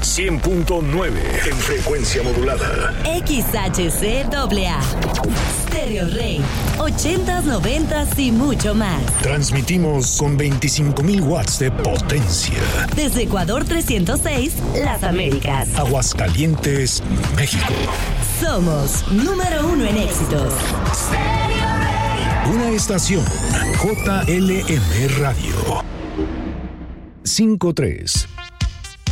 100.9 en frecuencia modulada. XHCAA. Stereo Rey. 80s, 90s y mucho más. Transmitimos con 25,000 watts de potencia. Desde Ecuador 306, Las Américas. Aguascalientes, México. Somos número 1 en éxitos. Una estación JLM Radio. 53.